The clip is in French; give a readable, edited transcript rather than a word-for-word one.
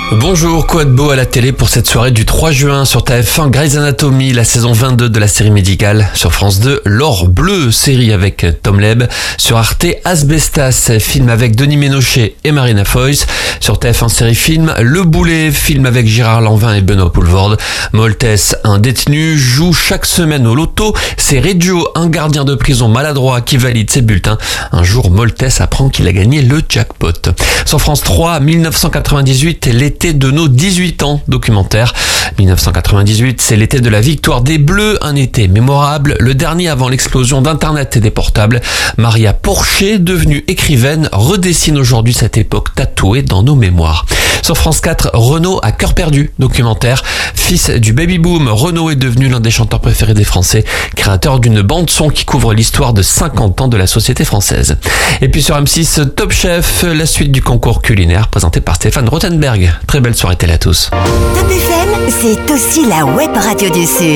Bonjour, quoi de beau à la télé pour cette soirée du 3 juin sur TF1 Grey's Anatomy, la saison 22 de la série médicale. Sur France 2, L'Or Bleu, série avec Tom Leb. Sur Arte, Asbestas, film avec Denis Ménochet et Marina Foïs. Sur TF1 série film, Le Boulet, film avec Gérard Lanvin et Benoît Poelvoorde. Maltese, un détenu, joue chaque semaine au loto. C'est Reggio, un gardien de prison maladroit qui valide ses bulletins. Un jour, Maltese apprend qu'il a gagné le jackpot. Sur France 3, 1998, l'été de nos 18 ans, documentaire. 1998, c'est l'été de la victoire des Bleus, un été mémorable, le dernier avant l'explosion d'Internet et des portables. Maria Porcher, devenue écrivaine, redessine aujourd'hui cette époque tatouée dans nos mémoires. Sur France 4, Renaud à cœur perdu, documentaire. Fils du baby-boom, Renaud est devenu l'un des chanteurs préférés des Français, créateur d'une bande-son qui couvre l'histoire de 50 ans de la société française. Et puis sur M6, Top Chef, la suite du concours culinaire présenté par Stéphane Rothenberg. Très belle soirée télé à tous. Top FM, c'est aussi la web radio du Sud.